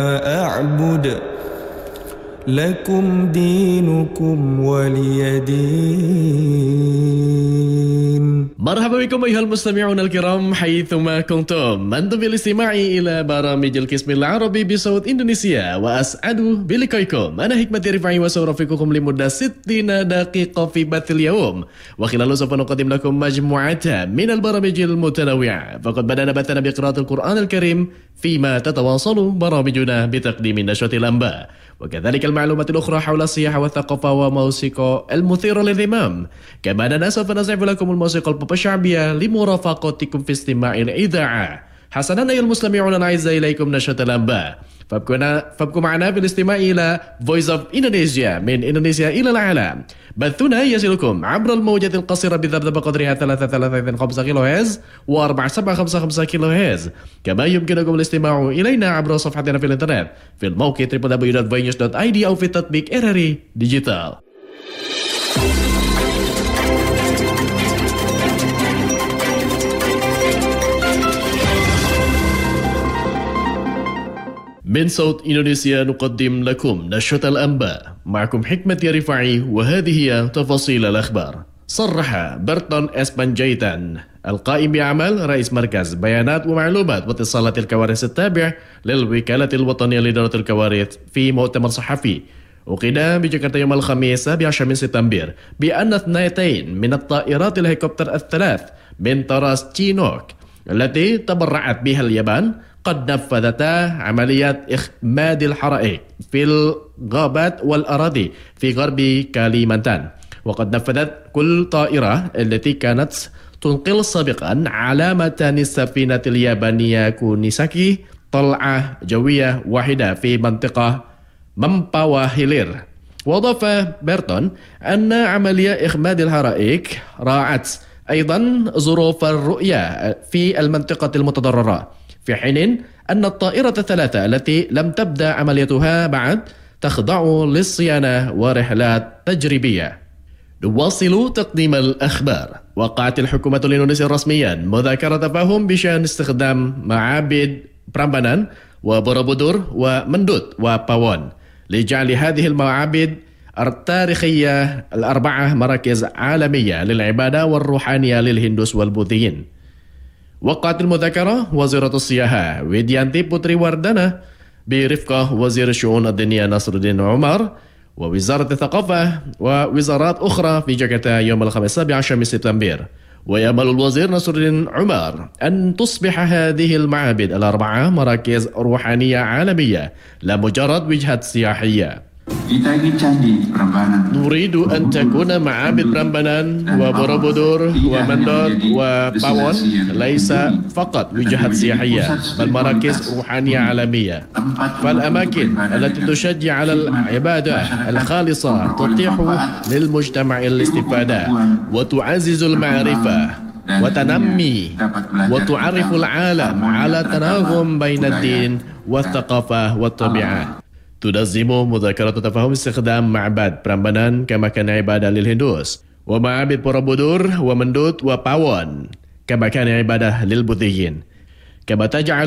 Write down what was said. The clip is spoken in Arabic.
أعبد لكم دينكم ولي دين. مرحبا بكم أيها المستمعون الكرام حيثما كنتم. أنتم بالاستماع إلى برامج القسم العربي بصوت إندونيسيا، وأسعد بلقائكم. أنا حكمة رفاعي وسأرافقكم لمدة 60 دقيقة في بث اليوم، وخلاله سوف نقدم لكم مجموعة من البرامج المتنوعة. فقد بدأنا بثنا بقراءة القرآن الكريم، فيما تتواصل برامجنا بتقديم نشرة الأنباء وكذلك المعلومات الأخرى حول السياحة والثقافة وموسيقى المثيرة للاهتمام. كما أننا سوف نزعف لكم الموسيقى البوب الشعبية لمرافقتكم في استماع الإذاعة. حسنا أيها المستمعون الأعزاء، إليكم نشرة الأنباء، فابقوا معنا في الاستماع إلى Voice of Indonesia من إندونيسيا إلى العالم. بثنا يصلكم عبر الموجة القصيرة بذبذب قدرها 335 كيلو هرتز و4755 كيلو هرتز. كما يمكنكم الاستماع إلينا عبر صفحتنا في الإنترنت في الموقع www.voinews.id أو في تطبيق RRI ديجيتال. من صوت إندونيسيا نقدم لكم نشرة الأنباء، معكم حكمة رفاعي، وهذه هي تفاصيل الأخبار. صرح برتون إسبانجيتان القائم بأعمال رئيس مركز بيانات ومعلومات واتصالات الكوارث التابع للوكالة الوطنية لإدارة الكوارث في مؤتمر صحفي أقيم بجاكرتا يوم الخميس 17 من سبتمبر بأن 2 من الطائرات الهليكوبتر الثلاث من طراز تشينوك التي تبرعت بها اليابان قد نفذتا عمليات إخماد الحرائق في الغابات والأراضي في غرب كاليمانتان. وقد نفذت كل طائرة التي كانت تنقل سابقا علامة السفينة اليابانية كونيساكي طلعة جوية واحدة في منطقة ممباوا هيلير. وأضاف بيرتون أن عملية إخماد الحرائق راعت أيضا ظروف الرؤية في المنطقة المتضررة، في حين أن الطائرة الثلاثة التي لم تبدأ عمليتها بعد تخضع للصيانة ورحلات تجريبية. نواصل تقديم الأخبار. وقعت الحكومة الإندونيسية رسميا مذاكرة تفاهم بشأن استخدام معابد برامبانان وبوروبودور ومندوت وباوون لجعل هذه المعابد التاريخية الأربعة مراكز عالمية للعبادة والروحانية للهندوس والبوذيين. وقعت المذاكرة وزيرة السياحة ويديانتي بوتري وردنا برفقة وزير الشؤون الدينية نصر الدين عمر ووزارة الثقافة ووزارات أخرى في جاكرتا يوم الخميس 17 من سبتمبر. ويأمل الوزير نصر الدين عمر أن تصبح هذه المعابد الأربعة مراكز روحانية عالمية لا مجرد وجهات سياحية. نريد أن تكون معابد برامبانان وبوروبودور ومندوت وباوون ليس فقط وجهات سياحية بل مراكز روحانية عالمية، فالأماكن التي تشجع على العبادة الخالصة تتيح للمجتمع الاستفادة وتعزز المعرفة وتنمي وتعرف العالم على تناغم بين الدين والثقافة والطبيعة. تنظم مذاكرة تفاهم استخدام معبد برامبانان كمكان عبادة للهندوس، ومعابد بوروبودور ومندوت وباوون كمكان عبادة للبوذيين، كما تجعل